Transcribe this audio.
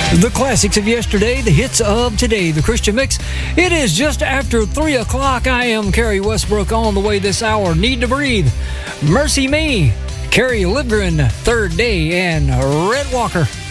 The classics of yesterday, the hits of today, the Christian Mix. It is just after 3 o'clock. I am Kerry Westbrook on the way this hour. Need to Breathe, Mercy Me, Carrie Livgren, Third Day, and Red Walker.